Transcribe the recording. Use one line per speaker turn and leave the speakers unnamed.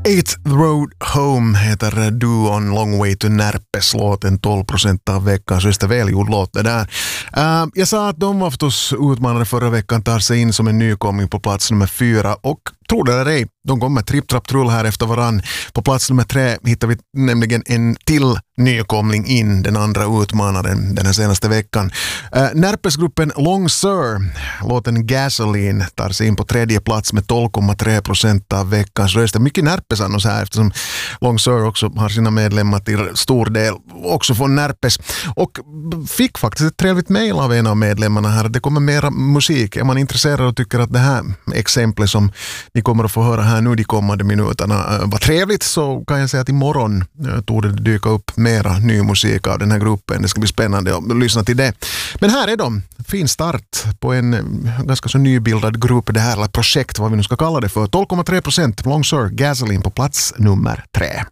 Eighth Road Home heter duon Long Way to Närpes-låten, 12% av veckans just välgjord låt det där. Jag sa att de var förstås utmanade förra veckan, tar sig in som en nykomling på plats nummer 4 och tror det eller ej, de kommer tripp-trapp-trull här efter varann. På plats nummer 3 hittar vi nämligen en till nykomling in, den andra utmanaren den här senaste veckan. Närpesgruppen Long Sir, låten Gasoline, tar sig in på tredje plats med 12,3% av veckans röster. Mycket Närpes-annons här eftersom Long Sir också har sina medlemmar till stor del också från Närpes. Och fick faktiskt ett trevligt mejl av en av medlemmarna här. Det kommer mera musik. Är man intresserad och tycker att det här exemplet som ni kommer att få höra här nu de kommande minuterna var trevligt, så kan jag säga att imorgon tog det dyka upp mera ny musik av den här gruppen. Det ska bli spännande att lyssna till det. Men här är de. Fin start på en ganska så nybildad grupp, det här projekt, vad vi nu ska kalla det för. 12,3%, Long Sir, Gasoline på plats nummer 3.